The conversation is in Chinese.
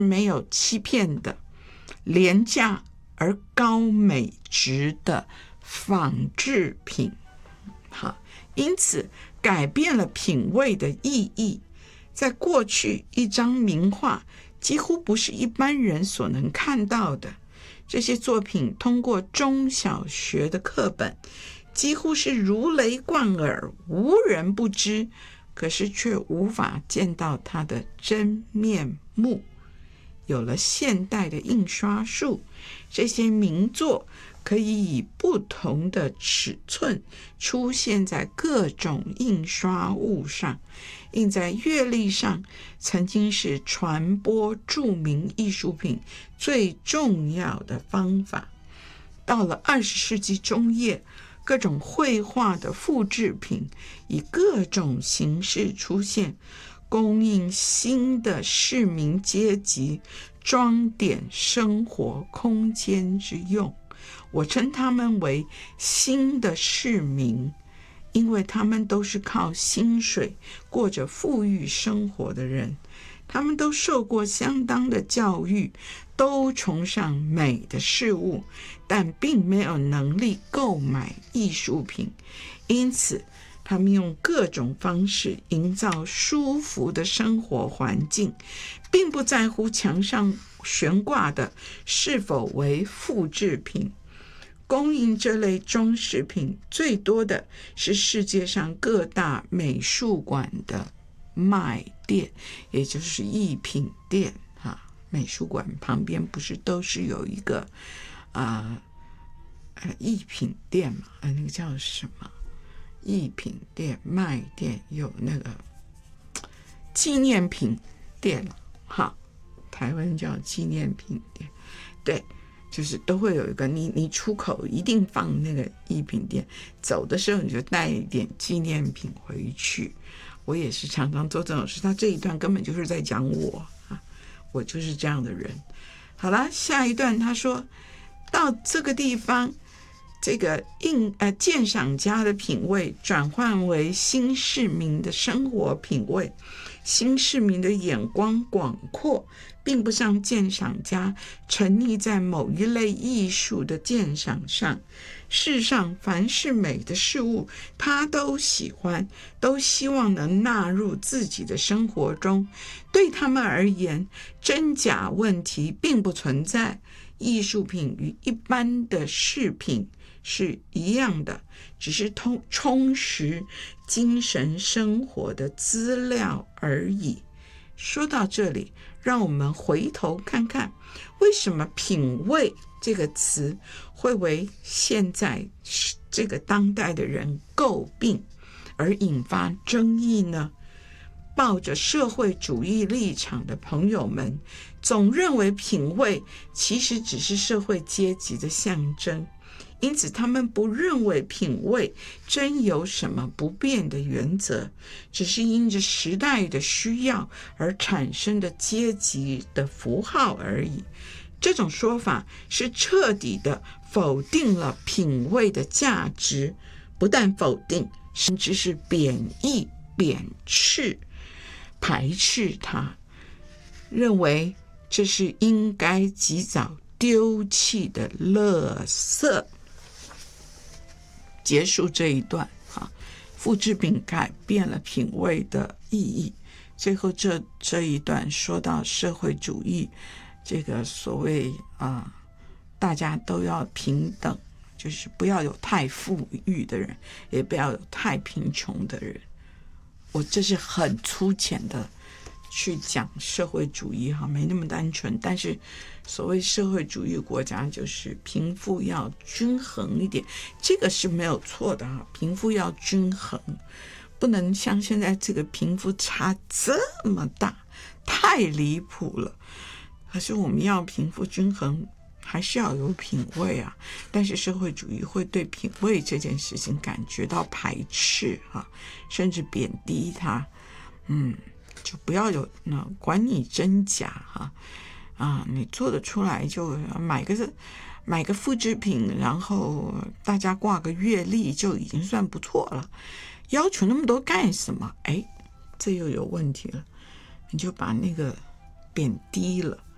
没有欺骗的廉价而高美质的仿制品。好，因此改变了品味的意义。在过去，一张名画几乎不是一般人所能看到的，这些作品通过中小学的课本几乎是如雷贯耳，无人不知，可是却无法见到它的真面目。有了现代的印刷术，这些名作可以以不同的尺寸出现在各种印刷物上，印在月历上，曾经是传播著名艺术品最重要的方法。到了20世纪中叶，各种绘画的复制品以各种形式出现，供应新的市民阶级装点生活空间之用。我称他们为新的市民，因为他们都是靠薪水过着富裕生活的人，他们都受过相当的教育，都崇尚美的事物，但并没有能力购买艺术品，因此他们用各种方式营造舒服的生活环境，并不在乎墙上悬挂的是否为复制品。供应这类装饰品最多的是世界上各大美术馆的卖店，也就是艺品店。美术馆旁边不是都是有一个艺品店嘛？那个叫什么？艺品店、卖店，有那个纪念品店了。好，台湾叫纪念品店。对，就是都会有一个，你出口一定放那个艺品店，走的时候你就带一点纪念品回去。我也是常常做这种事，他这一段根本就是在讲我我就是这样的人。好了，下一段他说到这个地方，这个鉴赏家的品味转换为新市民的生活品味。新市民的眼光广阔，并不像鉴赏家沉溺在某一类艺术的鉴赏上。世上凡是美的事物，他都喜欢，都希望能纳入自己的生活中。对他们而言，真假问题并不存在。艺术品与一般的饰品是一样的，只是充实精神生活的资料而已。说到这里，让我们回头看看，为什么品味这个词会为现在这个当代的人诟病而引发争议呢？抱着社会主义立场的朋友们总认为品味其实只是社会阶级的象征，因此他们不认为品味真有什么不变的原则，只是因着时代的需要而产生的阶级的符号而已。这种说法是彻底的否定了品味的价值，不但否定，甚至是贬义、贬斥、排斥它，认为这是应该及早丢弃的垃圾。结束这一段复制品改变了品味的意义。最后这一段说到社会主义，这个所谓大家都要平等，就是不要有太富裕的人，也不要有太贫穷的人。我这是很粗浅的去讲社会主义没那么单纯，但是所谓社会主义国家就是贫富要均衡一点，这个是没有错的贫富要均衡，不能像现在这个贫富差这么大，太离谱了。可是我们要贫富均衡，还是要有品味但是社会主义会对品味这件事情感觉到排斥甚至贬低它。就不要有管你真假你做得出来就买个复制品，然后大家挂个月历就已经算不错了，要求那么多干什么？这又有问题了，你就把那个贬低了。